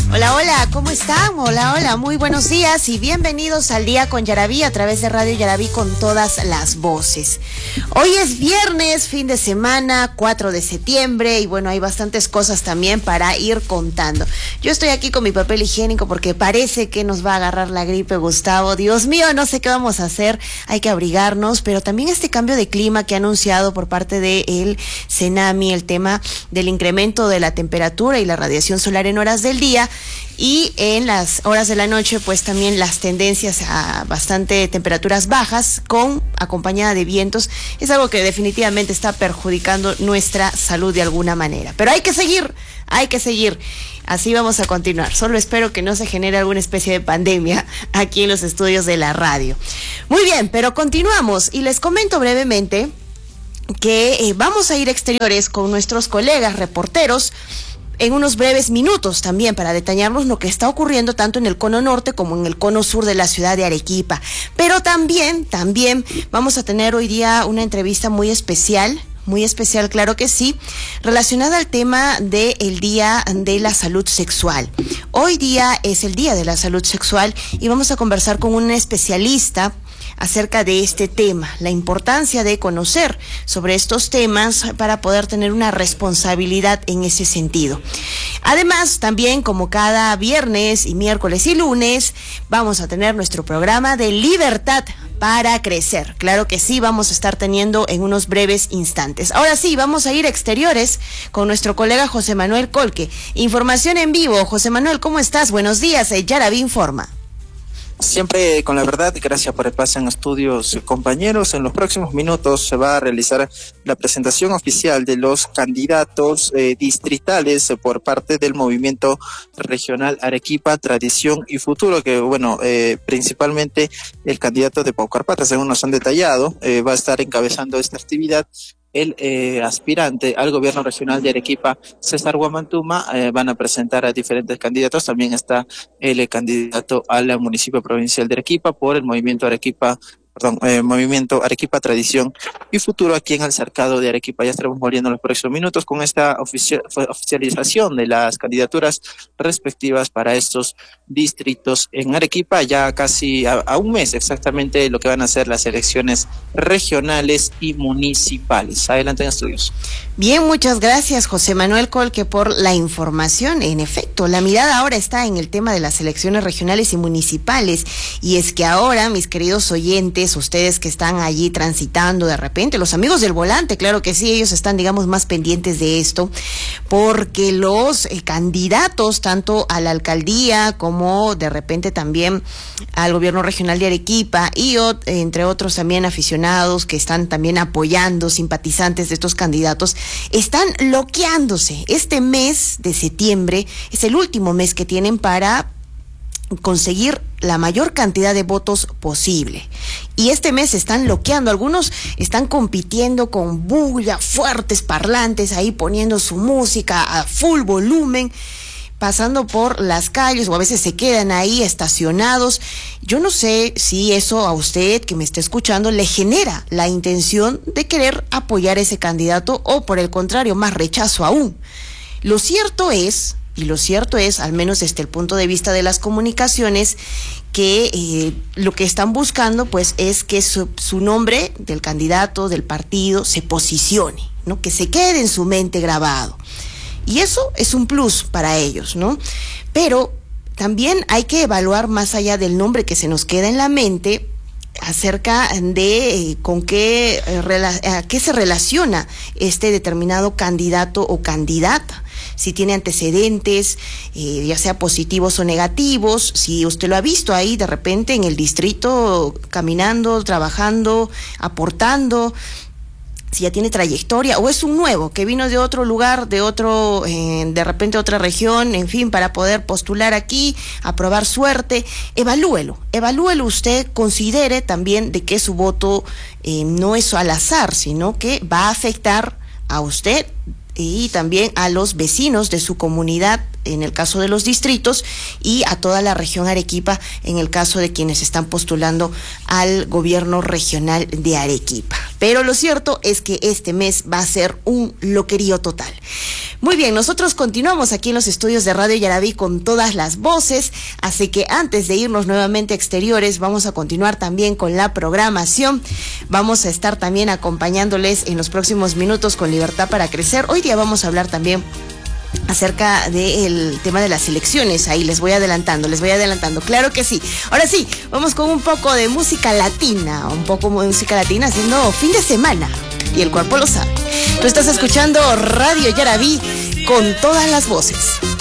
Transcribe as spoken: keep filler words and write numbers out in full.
Hola, hola, ¿cómo están? Hola, hola, muy buenos días y bienvenidos al Día con Yaraví a través de Radio Yaraví con todas las voces. Hoy es viernes, fin de semana, cuatro de septiembre, y bueno, hay bastantes cosas también para ir contando. Yo estoy aquí con mi papel higiénico porque parece que nos va a agarrar la gripe, Gustavo. Dios mío, no sé qué vamos a hacer, hay que abrigarnos, pero también este cambio de clima que ha anunciado por parte del CENAMI, el tema del incremento de la temperatura y la radiación solar en horas del día, y en las horas de la noche pues también las tendencias a bastante temperaturas bajas con acompañada de vientos es algo que definitivamente está perjudicando nuestra salud de alguna manera, pero hay que seguir, hay que seguir, así vamos a continuar. Solo espero que no se genere alguna especie de pandemia aquí en los estudios de la radio. Muy bien, pero continuamos y les comento brevemente que eh, vamos a ir a exteriores con nuestros colegas reporteros en unos breves minutos también para detallarnos lo que está ocurriendo tanto en el cono norte como en el cono sur de la ciudad de Arequipa. Pero también, también vamos a tener hoy día una entrevista muy especial, muy especial, claro que sí, relacionada al tema del Día de la Salud Sexual. Hoy día es el Día de la Salud Sexual y vamos a conversar con un especialista acerca de este tema, la importancia de conocer sobre estos temas para poder tener una responsabilidad en ese sentido. Además, también como cada viernes y miércoles y lunes, vamos a tener nuestro programa de Libertad para Crecer. Claro que sí, vamos a estar teniendo en unos breves instantes. Ahora sí, vamos a ir a exteriores con nuestro colega José Manuel Colque. Información en vivo. José Manuel, ¿cómo estás? Buenos días. Yaraví informa. Siempre con la verdad, gracias por el pase en estudios, compañeros. En los próximos minutos se va a realizar la presentación oficial de los candidatos eh, distritales eh, por parte del Movimiento Regional Arequipa, Tradición y Futuro, que bueno, eh, principalmente el candidato de Paucarpata, según nos han detallado, eh, va a estar encabezando esta actividad. El eh, aspirante al gobierno regional de Arequipa, César Guamantuma, eh, van a presentar a diferentes candidatos. También está el eh, candidato al municipio provincial de Arequipa por el movimiento Arequipa, perdón, eh, movimiento Arequipa, Tradición y Futuro aquí en el cercado de Arequipa. Ya estaremos volviendo en los próximos minutos con esta ofici oficialización de las candidaturas respectivas para estos distritos en Arequipa, ya casi a, a un mes exactamente de lo que van a ser las elecciones regionales y municipales. Adelante en estudios. Bien, muchas gracias José Manuel Colque por la información. En efecto, la mirada ahora está en el tema de las elecciones regionales y municipales, y es que ahora, mis queridos oyentes, ustedes que están allí transitando de repente, los amigos del volante, claro que sí, ellos están, digamos, más pendientes de esto, porque los eh, candidatos, tanto a la alcaldía como de repente también al gobierno regional de Arequipa y ot entre otros también aficionados que están también apoyando, simpatizantes de estos candidatos, están bloqueándose. Este mes de septiembre es el último mes que tienen para conseguir la mayor cantidad de votos posible. Y este mes están bloqueando, algunos están compitiendo con bulla, fuertes parlantes, ahí poniendo su música a full volumen, pasando por las calles, o a veces se quedan ahí estacionados. Yo no sé si eso a usted que me está escuchando le genera la intención de querer apoyar a ese candidato, o por el contrario, más rechazo aún. Lo cierto es, y lo cierto es, al menos desde el punto de vista de las comunicaciones, que eh, lo que están buscando pues es que su, su nombre del candidato, del partido, se posicione, ¿no? Que se quede en su mente grabado. Y eso es un plus para ellos, ¿no? Pero también hay que evaluar más allá del nombre que se nos queda en la mente acerca de eh, con qué, eh, a qué se relaciona este determinado candidato o candidata. Si tiene antecedentes, eh, ya sea positivos o negativos, si usted lo ha visto ahí de repente en el distrito caminando, trabajando, aportando, si ya tiene trayectoria, o es un nuevo que vino de otro lugar, de otro, eh, de repente otra región, en fin, para poder postular aquí, a probar suerte. Evalúelo, evalúelo usted, considere también de que su voto eh, no es al azar, sino que va a afectar a usted y también a los vecinos de su comunidad en el caso de los distritos, y a toda la región Arequipa en el caso de quienes están postulando al gobierno regional de Arequipa. Pero lo cierto es que este mes va a ser un loquerío total. Muy bien, nosotros continuamos aquí en los estudios de Radio Yaraví con todas las voces, así que antes de irnos nuevamente a exteriores, vamos a continuar también con la programación. Vamos a estar también acompañándoles en los próximos minutos con Libertad para Crecer. Hoy día vamos a hablar también acerca del tema de las elecciones. Ahí les voy adelantando, les voy adelantando, claro que sí. Ahora sí, vamos con un poco de música latina, un poco de música latina haciendo fin de semana, y el cuerpo lo sabe. Tú estás escuchando Radio Yaraví con todas las voces.